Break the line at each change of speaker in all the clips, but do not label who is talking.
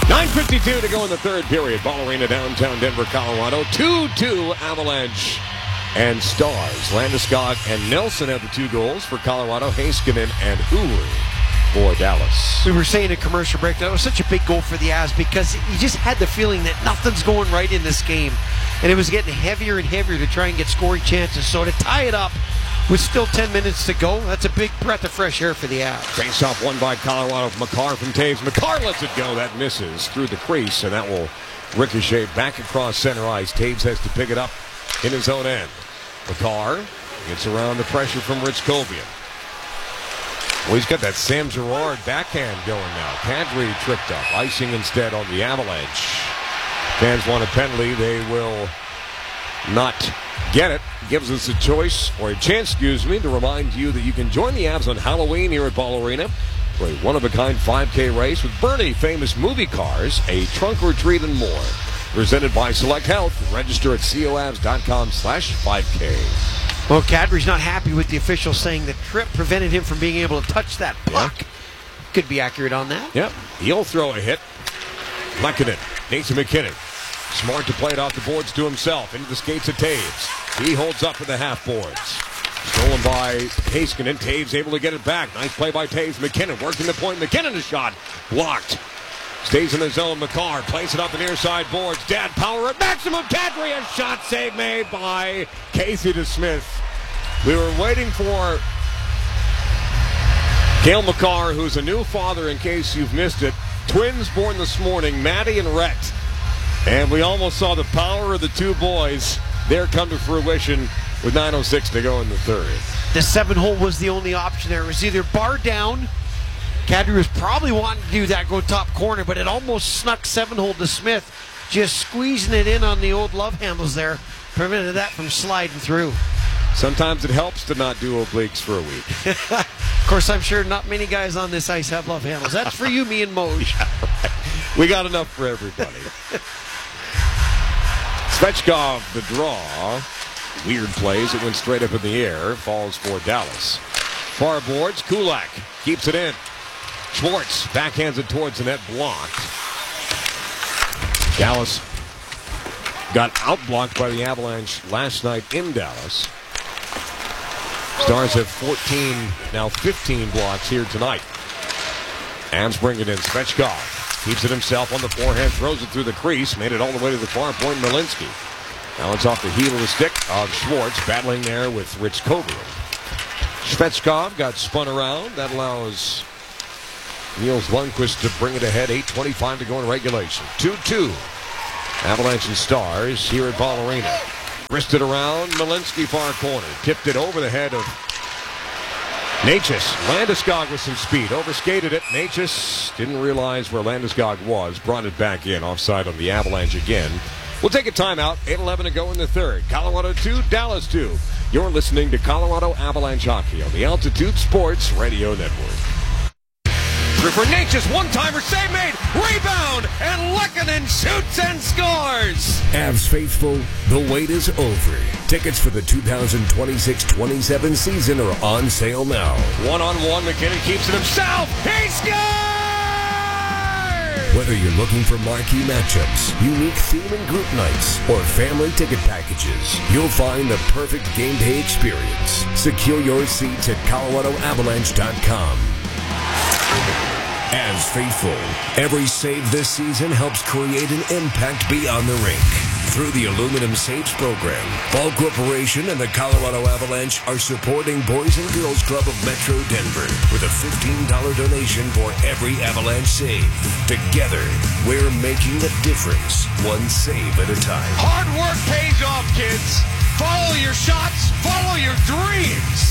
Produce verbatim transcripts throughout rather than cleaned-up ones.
nine fifty-two to go in the third period. Ball Arena, downtown Denver, Colorado. two two Avalanche and Stars. Landeskog and Nelson have the two goals for Colorado. Heiskanen and Uhre for Dallas.
We were saying in commercial break that was such a big goal for the Avs because you just had the feeling that nothing's going right in this game. And it was getting heavier and heavier to try and get scoring chances. So to tie it up with still ten minutes to go, that's a big breath of fresh air for the Avs.
Face-off won by Colorado. Makar from Taves. Makar lets it go. That misses through the crease, and that will ricochet back across center ice. Taves has to pick it up in his own end. Makar gets around the pressure from Rich Kovian. Well, he's got that Sam Girard backhand going now. Kadri tripped up. Icing instead on the Avalanche. Fans want a penalty. They will not get it. Gives us a choice, or a chance, excuse me, to remind you that you can join the Avs on Halloween here at Ball Arena for a one-of-a-kind five K race with Bernie famous movie cars, a trunk or treat, and more. Presented by Select Health. Register at coavs.com slash 5K.
Well, Kadri's not happy with the official saying the trip prevented him from being able to touch that puck. Yeah. Could be accurate on that.
Yep. He'll throw a hit. Lehkonen. Nathan MacKinnon. Smart to play it off the boards to himself. Into the skates of Taves. He holds up for the half boards. Stolen by Heiskanen. Taves able to get it back. Nice play by Taves. MacKinnon working the point. MacKinnon a shot. Blocked. Stays in the zone. Makar plays it up the near side boards. Dad power at maximum. Kadri, a shot save made by Casey DeSmith. We were waiting for Cale Makar, who's a new father in case you've missed it. Twins born this morning, Maddie and Rhett. And we almost saw the power of the two boys there come to fruition with nine oh six to go in the third.
The seven hole was the only option there. It was either bar down. Kadri was probably wanting to do that, go top corner, but it almost snuck seven hole to Smith. Just squeezing it in on the old love handles there. Prevented that from sliding through.
Sometimes it helps to not do obliques for a week.
Of course, I'm sure not many guys on this ice have love handles. That's for you, me, and Moj.
Yeah, right. We got enough for everybody. Svechkov, the draw. Weird plays. It went straight up in the air. Falls for Dallas. Far boards. Kulak keeps it in. Schwartz backhands it towards the net, blocked. Dallas got outblocked by the Avalanche last night in Dallas. Stars have fourteen, now fifteen blocks here tonight. Avs bring it in. Svechkov keeps it himself on the forehand, throws it through the crease, made it all the way to the far point. Malinsky. Now it's off the heel of the stick of Schwartz, battling there with Rich Kovian. Svechkov got spun around. That allows Niels Lundqvist to bring it ahead. eight twenty-five to go in regulation. two two. Avalanche and Stars here at Ball Arena. Wristed around. Malinsky far corner. Tipped it over the head of Necas. Landeskog with some speed. Overskated it. Necas didn't realize where Landeskog was. Brought it back in. Offside on the Avalanche again. We'll take a timeout. eight eleven to go in the third. Colorado two, Dallas two. You're listening to Colorado Avalanche Hockey on the Altitude Sports Radio Network. For Necas, one-timer, save made, rebound, and Lehkonen shoots and scores!
Avs faithful, the wait is over. Tickets for the two thousand twenty-six twenty-seven season are on sale now.
One-on-one, MacKinnon keeps it himself. He scores!
Whether you're looking for marquee matchups, unique theme and group nights, or family ticket packages, you'll find the perfect game day experience. Secure your seats at colorado avalanche dot com. As faithful, every save this season helps create an impact beyond the rink. Through the Aluminum Saves program, Ball Corporation and the Colorado Avalanche are supporting Boys and Girls Club of Metro Denver with a fifteen dollars donation for every Avalanche save. Together, we're making a difference, one save at a time.
Hard work pays off, kids. Follow your shots, follow your dreams.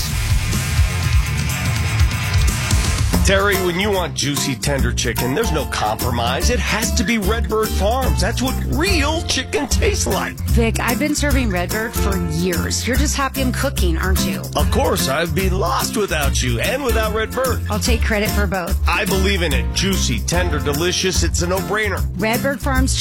Terry, when you want juicy, tender chicken, there's no compromise. It has to be Redbird Farms. That's what real chicken tastes like.
Vic, I've been serving Redbird for years. You're just happy I'm cooking, aren't you?
Of course, I'd be lost without you and without Redbird.
I'll take credit for both.
I believe in it. Juicy, tender, delicious. It's a no-brainer.
Redbird Farms